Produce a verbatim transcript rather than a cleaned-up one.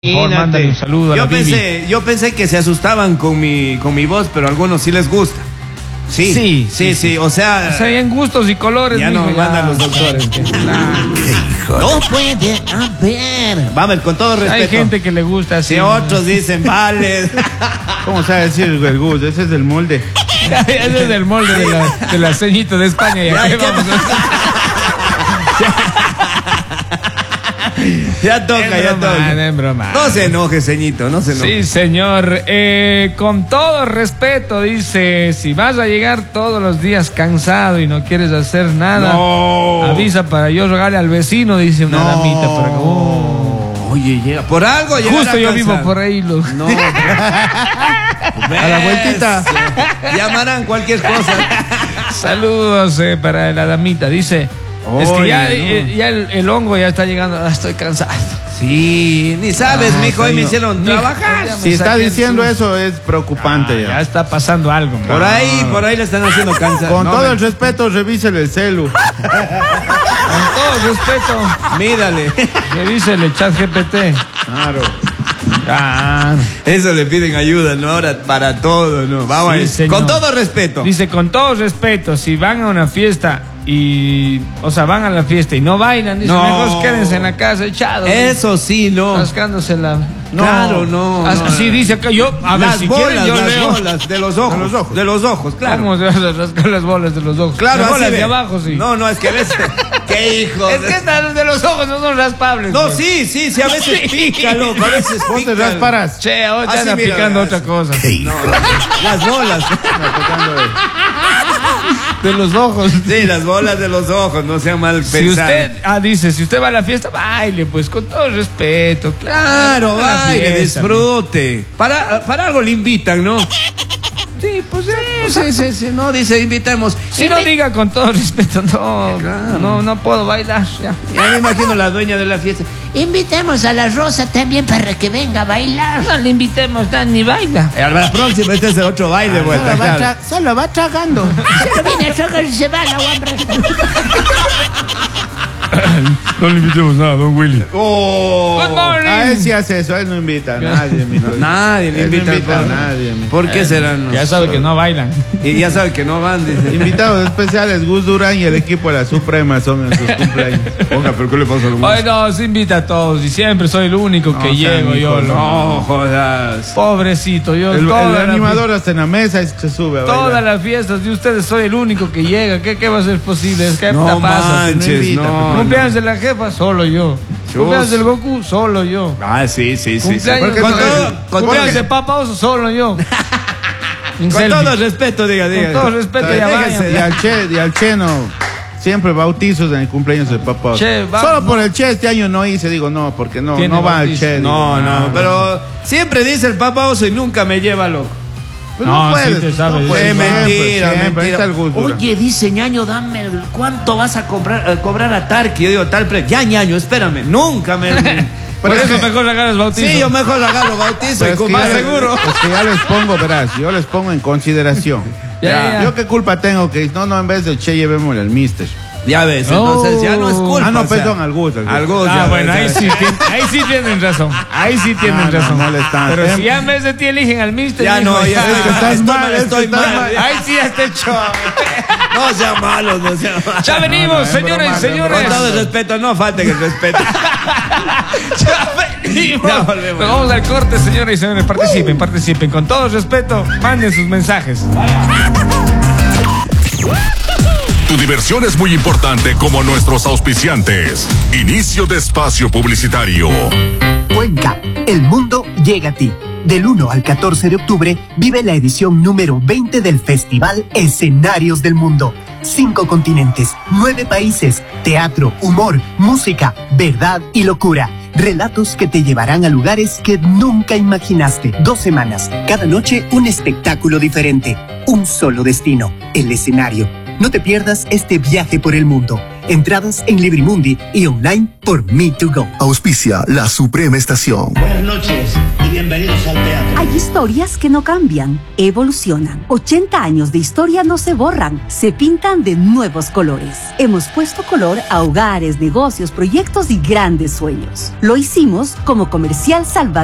Por mándale un saludo a yo la pensé, Bibi. yo pensé que se asustaban con mi, con mi voz, pero a algunos sí les gusta. Sí, sí, sí, sí, sí. O sea, o sea, hay en gustos y colores. Ya nos mandan los doctores. No puede haber. Vamos, con todo respeto. Hay gente que le gusta así. Si otros dicen, vale. ¿Cómo sabe decir el gusto? Ese es el molde. Ese es el molde de la, de la ceñito de España. Ya, Ya, vamos. Ya toca, Es ya broma, toca. es broma. No se enoje, ceñito, no se enoje. Sí, señor. Eh, con todo respeto, dice, si vas a llegar todos los días cansado y no quieres hacer nada, No. avisa para yo regalarle al vecino, dice una No. damita por acá. Oh. Oye, llega. Por algo llega. Justo yo vivo por ahí. Lo... No. A la vueltita. Llamarán cualquier cosa. Saludos eh, para la damita. Dice, es que Oye, ya, no. eh, ya el, el hongo ya está llegando. Ah, estoy cansado. Sí, ni sabes, No, mijo, hoy me señor. hicieron Mijo, trabajar. ya me Si está saqué el diciendo sur. eso es preocupante Ah, ya. ya está pasando algo. man. Por ahí, por ahí le están haciendo cansar. Con No, todo me- el respeto, revísele el celu. Con todo respeto, Mírale. revísele el chat G P T. Claro. Ah, Eso le piden ayuda, ¿no? Ahora para todo, ¿no? Vamos Sí, a ver. señor. Con todo respeto. dice, con todo respeto, si van a una fiesta y, o sea, van a la fiesta y no bailan, dice, No. mejor quédense en la casa echados. Eso sí, no. Rascándose la... No. Claro, no, As- no. Así dice acá, yo, a ver, Las si bolas, quieren yo las leo. bolas de los ojos. De los ojos. De los ojos, claro. ¿Cómo se van a rascar las bolas de los ojos? Claro, las así bolas ve. de abajo, sí. No, no, es que a veces. ¡Qué hijo! Es que estas de los ojos no son raspables. No, pues. sí, sí, sí, a veces pica, loco. A veces Vos te pica. rasparas. Che, hoy te Así, anda mira, picando verás. otra cosa. No, las bolas. De los ojos. Sí, las bolas de los ojos, no sean mal Si pensados. usted, ah, dice, si usted va a la fiesta, baile, pues, con todo respeto. Claro, a la baile, fiesta, disfrute. Para, para algo le invitan, ¿no? Sí, pues, sí, Sí, sí, sí, no, dice, invitemos. Si no diga con todo respeto, no, Claro. no, no puedo bailar. Ya. Ya me imagino la dueña de la fiesta. Invitemos a la Rosa también para que venga a bailar. No le invitemos, Dan, ni baila. Eh, a la próxima, este es el otro baile, vuelta, Solo va, claro. tra- solo va tragando. Se lo viene a tragar y se va la hombre. No le invitemos nada, don Willy. Oh. Good morning. A él sí hace eso, a él no invita a nadie. mijo. Nadie le Él no invita, invita a al- nadie. mijo. ¿Por qué serán? Ya sabe que no bailan. Y ya sabe que no van, dice. Invitados especiales, Gus Durán y el equipo de la Suprema son en sus cumpleaños. Oiga, pero ¿qué le pasa a los Hoy no, se invita a todos y siempre soy el único que No, llego sean yo. hijos, lo- No, jodas. Pobrecito, yo El, toda el la animador hasta en la mesa y se sube a Todas bailar. las fiestas de ustedes soy el único que llega. ¿Qué, qué va a ser posible? Es que No pasa. manches, no invita, no. Cumpleaños de la jefa, solo yo. Cumpleaños del Goku, solo yo. Ah, sí, sí, sí. sí. Cumpleaños, Porque Con no todo, es- con cumpleaños todo- de Papa Oso, solo yo. Un con selfie. todo respeto, diga, diga. Con todo respeto, ya Déjese, Y al Che, y al Che no. Siempre bautizos en el cumpleaños del papá. Che, va- Solo por el Che este año no hice, digo no, porque no, Tiene no va al bautizo. Che. No, digo, no, pero siempre dice el Papa Oso y nunca me lleva, loco. Pues No, no, sí puedes. te sabes. no puedes, Es siempre, mentira, siempre, ahí mentira. está el Gus Durán. Oye, dice ñaño, dame el- cuánto vas a cobrar, a cobrar a Tarqui. Yo digo, tal precio. Ya, ñaño, espérame. Nunca me. Por Pero eso es que- mejor regalas bautizo. Sí, yo mejor agarro bautizo Pero y es con que más ya- seguro. Es que ya les pongo, verás, yo les pongo en consideración. Ya, ya, ya. Yo qué culpa tengo que no, no, en vez del Che llevémosle al Mister. Ya ves, entonces ya no es culpa. Ah, no, o sea, perdón, al Gus. al Gus. al Gus, Ah, ya bueno, ahí ves, sí, tien- ahí sí tienen razón. Ahí sí tienen Ah, no, razón. no le están- Pero si ya en vez de ti eligen al mister, Ya mijo, no, ya es que estás estoy mal, es que estoy estás mal. mal. Ahí sí ya está hecho. No sean malos, no sean malos. Ya venimos, no, es señores broma, y es señores. Con todo el respeto, no falte que el respeto. Ya venimos. Ya volvemos. Nos vamos al corte, señores y señores. Participen, participen. Con todo respeto, manden sus mensajes. Tu diversión es muy importante como nuestros auspiciantes. Inicio de espacio publicitario. Cuenca, el mundo llega a ti. Del uno al catorce de octubre vive la edición número veinte del Festival Escenarios del Mundo. Cinco continentes, nueve países, teatro, humor, música, verdad y locura. Relatos que te llevarán a lugares que nunca imaginaste. Dos semanas, cada noche un espectáculo diferente. Un solo destino, el escenario. No te pierdas este viaje por el mundo. Entradas en Librimundi y online por Me to Go. Auspicia la Suprema Estación. Buenas noches y bienvenidos al teatro. Hay historias que no cambian, evolucionan. ochenta años de historia no se borran, se pintan de nuevos colores. Hemos puesto color a hogares, negocios, proyectos y grandes sueños. Lo hicimos como Comercial Salvador.